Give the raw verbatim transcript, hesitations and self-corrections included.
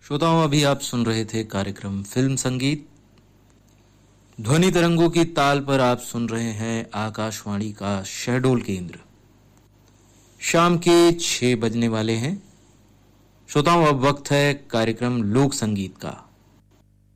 श्रोताओं, अभी आप सुन रहे थे कार्यक्रम फिल्म संगीत। ध्वनि तरंगों की ताल पर आप सुन रहे हैं आकाशवाणी का शहडोल केंद्र। शाम के छह बजने वाले हैं। श्रोताओं, अब वक्त है कार्यक्रम लोक संगीत का।